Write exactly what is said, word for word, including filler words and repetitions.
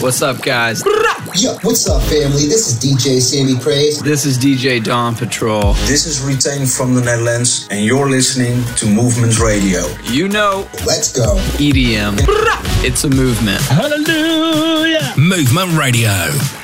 What's up, guys? Yo, what's up, family? This is D J Sammy Praise. This is D J Dawn Patrol. This is Retain from the Netherlands, and you're listening to Movement Radio. You know, let's go. E D M. It's a movement. Hallelujah. Movement Radio.